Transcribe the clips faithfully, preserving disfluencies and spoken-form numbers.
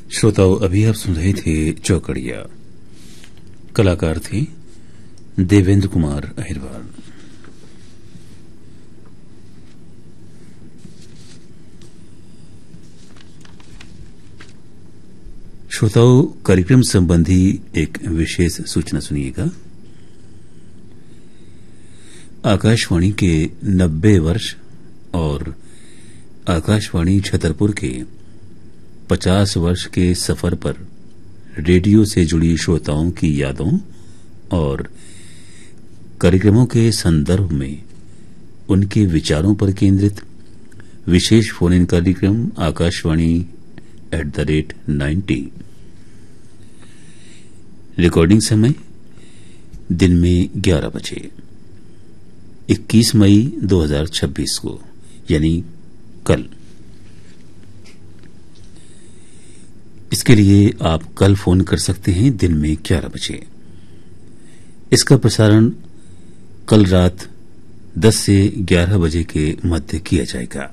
श्रोताओं, अभी आप सुन रहे थे चौकड़िया। कलाकार थे देवेंद्र कुमार अहिरवार। श्रोताओं, कार्यक्रम संबंधी एक विशेष सूचना सुनिएगा। आकाशवाणी के नब्बे वर्ष और आकाशवाणी छतरपुर के पचास वर्ष के सफर पर रेडियो से जुड़ी श्रोताओं की यादों और कार्यक्रमों के संदर्भ में उनके विचारों पर केंद्रित विशेष फोन इन कार्यक्रम Akashvani at the rate ninety. Recording समय दिन में ग्यारह बजे इक्कीस मई दो हज़ार छब्बीस को, यानी कल। इसके लिए आप कल फोन कर सकते हैं दिन में ग्यारह बजे। इसका प्रसारण कल रात दस से ग्यारह बजे के मध्य किया जाएगा।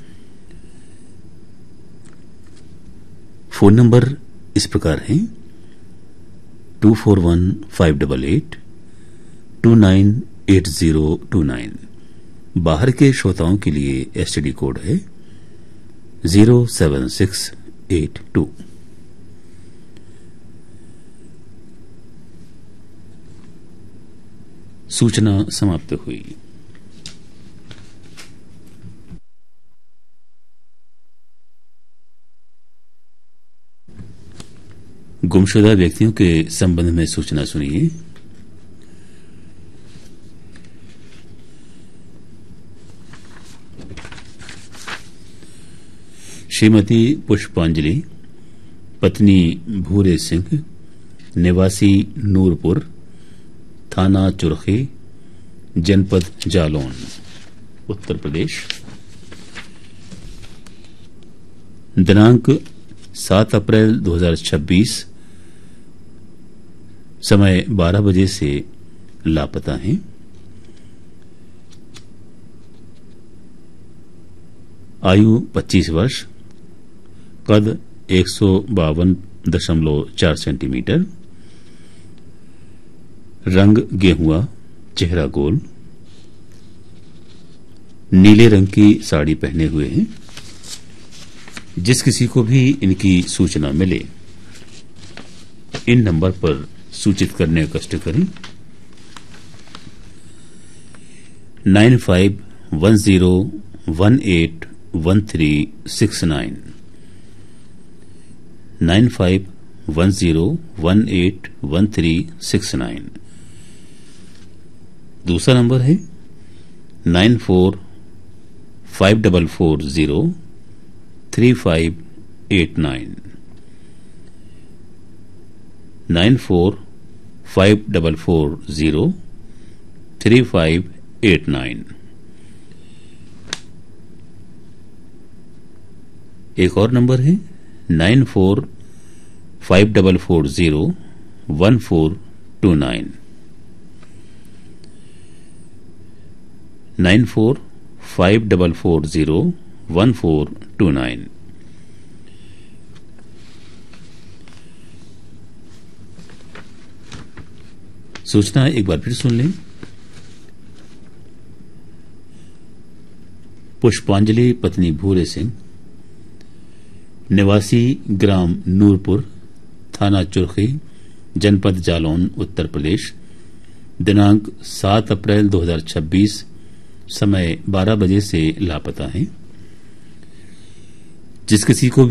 फोन नंबर इस प्रकार है to four one five double eight to nine eight zero to nine. बाहर के श्रोताओं के लिए एसटीडी कोड है zero seven six eight to. सूचना समाप्त हुई। गुमशुदा व्यक्तियों के संबंध में सूचना सुनिए। श्रीमती पुष्पांजलि पत्नी भूरे सिंह, निवासी नूरपुर, थाना चुरखी, जनपद जालौन, उत्तर प्रदेश। दिनांक सात अप्रैल दो हज़ार छब्बीस, समय बारह बजे से लापता हैं। आयु पच्चीस वर्ष, कद एक सौ बावन दशमलव चार सेंटीमीटर, रंग गेहुआ, चेहरा गोल, नीले रंग की साड़ी पहने हुए हैं। जिस किसी को भी इनकी सूचना मिले इन नंबर पर सूचित करने का कष्ट करें। Nine five one zero one eight one three six nine, nine five one zero one eight one three six nine. दूसरा नंबर है nine four five double four zero three five eight nine, nine four five double four zero three five eight nine. एक और number है nine four five double four zero one four to nine, nine four five double four zero one four to nine. सूचना एक बार फिर सुन लें। पुष्पांजलि पत्नी भूरे सिंह, निवासी ग्राम नूरपुर, थाना चुरखी, जनपद जालौन, उत्तर प्रदेश। दिनांक सात अप्रैल दो हज़ार छब्बीस, समय बारह बजे से लापता हैं। जिस किसी को